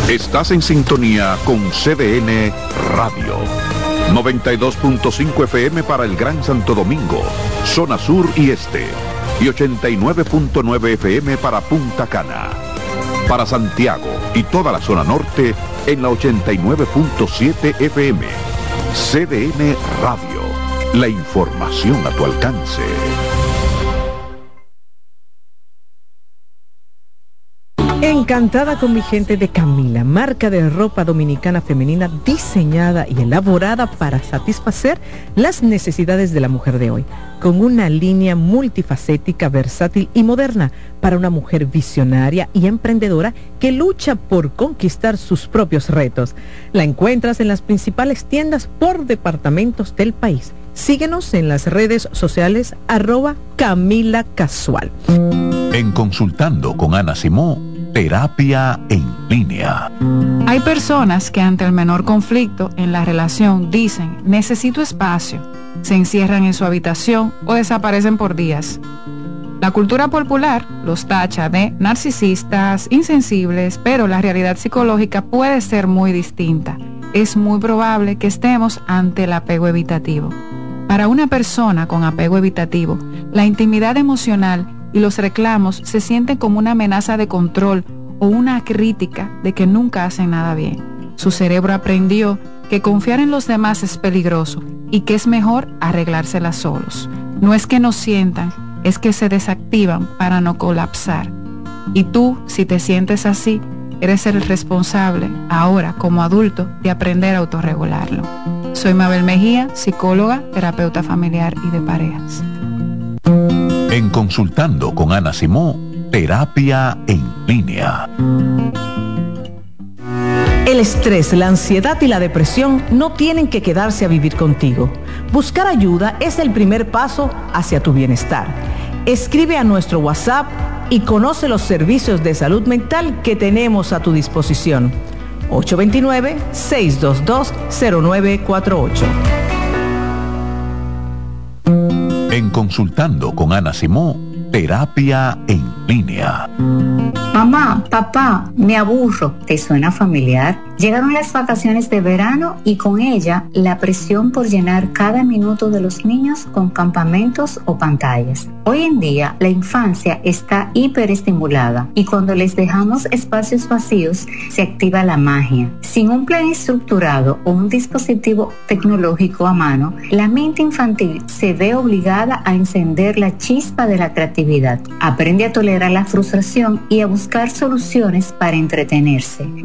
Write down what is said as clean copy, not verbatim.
Estás en sintonía con CDN Radio. 92.5 FM para el Gran Santo Domingo, zona sur y este. Y 89.9 FM para Punta Cana. Para Santiago y toda la zona norte en la 89.7 FM. CDN Radio. La información a tu alcance. Encantada con mi gente de Camila, marca de ropa dominicana femenina diseñada y elaborada para satisfacer las necesidades de la mujer de hoy, con una línea multifacética, versátil y moderna para una mujer visionaria y emprendedora que lucha por conquistar sus propios retos. La encuentras en las principales tiendas por departamentos del país. Síguenos en las redes sociales @Camila Casual. En Consultando con Ana Simó, terapia en línea. Hay personas que ante el menor conflicto en la relación dicen, necesito espacio, se encierran en su habitación o desaparecen por días. La cultura popular los tacha de narcisistas, insensibles, pero la realidad psicológica puede ser muy distinta. Es muy probable que estemos ante el apego evitativo. Para una persona con apego evitativo, la intimidad emocional y los reclamos se sienten como una amenaza de control o una crítica de que nunca hacen nada bien. Su cerebro aprendió que confiar en los demás es peligroso y que es mejor arreglárselas solos. No es que no sientan, es que se desactivan para no colapsar. Y tú, si te sientes así, eres el responsable, ahora como adulto, de aprender a autorregularlo. Soy Mabel Mejía, psicóloga, terapeuta familiar y de parejas. En Consultando con Ana Simó, terapia en línea. El estrés, la ansiedad y la depresión no tienen que quedarse a vivir contigo. Buscar ayuda es el primer paso hacia tu bienestar. Escribe a nuestro WhatsApp y conoce los servicios de salud mental que tenemos a tu disposición. 829-622-0948. En Consultando con Ana Simó, terapia en línea. Mamá, papá, me aburro. ¿Te suena familiar? Llegaron las vacaciones de verano y con ella la presión por llenar cada minuto de los niños con campamentos o pantallas. Hoy en día la infancia está hiperestimulada y cuando les dejamos espacios vacíos se activa la magia. Sin un plan estructurado o un dispositivo tecnológico a mano, la mente infantil se ve obligada a encender la chispa de la creatividad. Aprende a tolerar la frustración y a buscar soluciones para entretenerse.